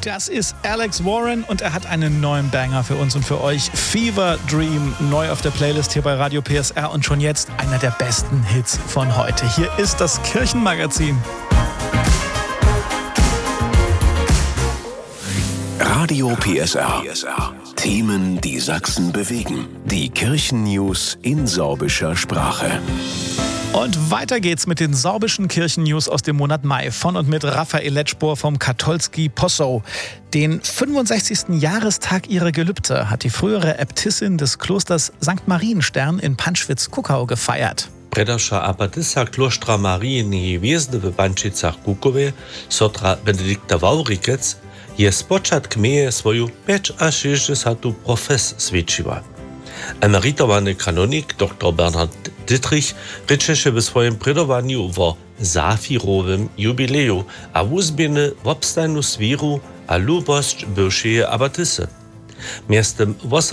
Das ist Alex Warren und er hat einen neuen Banger für uns und für euch. Fever Dream, neu auf der Playlist hier bei Radio PSR und schon jetzt einer der besten Hits von heute. Hier ist das Kirchenmagazin. Radio PSR. Themen, die Sachsen bewegen. Die Kirchennews in sorbischer Sprache. Und weiter geht's mit den sorbischen Kirchennews aus dem Monat Mai von und mit Raphael Letschbohr vom Katholski Possow. Den 65. Jahrestag ihrer Gelübde hat die frühere Äbtissin des Klosters St. Marienstern in Panschwitz-Kuckau gefeiert. Predaša abatisa kloštra Marijini hviezde v Pančicach-Kukovie, sotra Benedikta Vaurikec, je spočatk meje svoju 65. profes svedčiła. Emeritowany kanonik dr Bernhard Dittrich rečeše w swoim predawaniu o Zafirowym jubileju a wuzbiny w obstajnu swiru a lubosť bywšeje abatysy. Miestem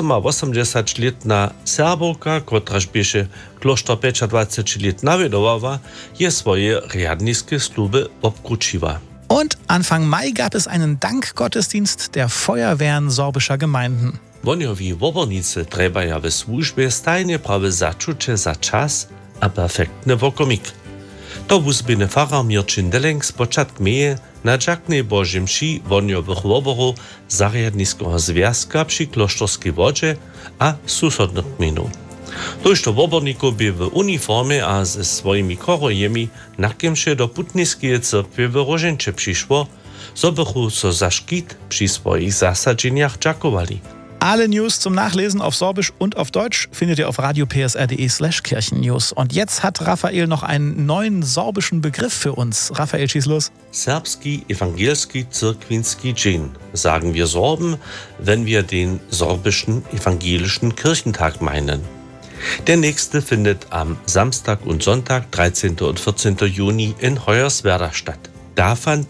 88-letna Serbowka, kotraż bieše kloštor 25 let nawiedowała, je swoje riadniskie sluby obkručiła. Und Anfang Mai gab es einen Dankgottesdienst der Feuerwehren sorbischer Gemeinden. Woniowi wobornicy trebaja we służbie stajnie prawe zaczucie za czas a perfektny wokomik. To wuzbyny farar Mirčin Deleng spočatk meje na dżaknej Božej mši woniowych woborów zariadniskiego związka przy kloštorskiej wodzie a susodnych gminów. Tożto woborników by w uniformie a ze swoimi korojemi nakimše do putniskiej cyrkwie w Roženče przyszło, so bychu so za szkit przy swoich zasadzeniach dżakowali. Alle News zum Nachlesen auf Sorbisch und auf Deutsch findet ihr auf radiopsr.de/Kirchennews. Und jetzt hat Raphael noch einen neuen sorbischen Begriff für uns. Raphael, schieß los. Serbski Evangelski Zirkwinski Dzień, sagen wir Sorben, wenn wir den sorbischen evangelischen Kirchentag meinen. Der nächste findet am Samstag und Sonntag, 13. und 14. Juni in Hoyerswerda statt. Da fand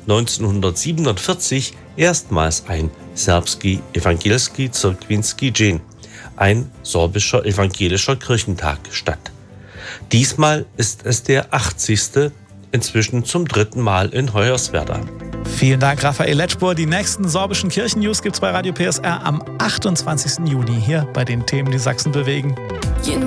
1947 erstmals ein Serbski Evangelski Zirkwinski Dzień, ein sorbischer evangelischer Kirchentag, statt. Diesmal ist es der 80. inzwischen zum 3. Mal in Hoyerswerda. Vielen Dank, Raphael Letschbohr. Die nächsten sorbischen Kirchennews gibt's bei Radio PSR am 28. Juni hier bei den Themen, die Sachsen bewegen.